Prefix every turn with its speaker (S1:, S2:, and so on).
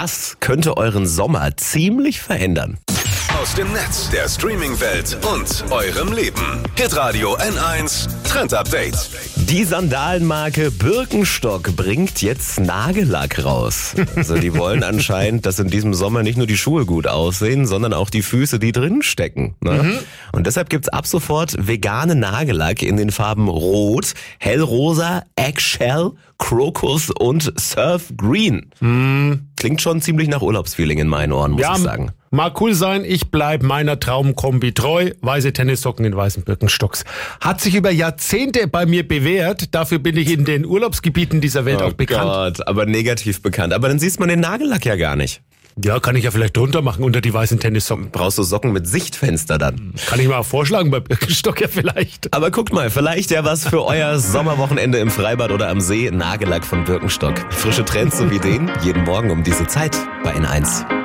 S1: Das könnte euren Sommer ziemlich verändern.
S2: Aus dem Netz, der Streaming-Welt und eurem Leben. Hitradio N1 Trend Update.
S1: Die Sandalenmarke Birkenstock bringt jetzt Nagellack raus. Also die wollen anscheinend, dass in diesem Sommer nicht nur die Schuhe gut aussehen, sondern auch die Füße, die drin stecken. Ne? Und deshalb gibt's ab sofort vegane Nagellack in den Farben Rot, Hellrosa, Eggshell, Crocus und Surf Green. Klingt schon ziemlich nach Urlaubsfeeling in meinen Ohren, muss ich sagen.
S3: Mag cool sein, ich bleib meiner Traumkombi treu. Weiße Tennissocken in weißen Birkenstocks. Hat sich über Jahrzehnte bei mir bewährt. Dafür bin ich in den Urlaubsgebieten dieser Welt auch bekannt.
S1: Oh Gott, aber negativ bekannt. Aber dann siehst man den Nagellack ja gar nicht.
S3: Ja, kann ich ja vielleicht drunter machen unter die weißen Tennissocken.
S1: Brauchst du Socken mit Sichtfenster dann?
S3: Kann ich mal auch vorschlagen bei Birkenstock ja vielleicht.
S1: Aber guckt mal, vielleicht ja was für euer Sommerwochenende im Freibad oder am See. Nagellack von Birkenstock. Frische Trends so wie den jeden Morgen um diese Zeit bei N1.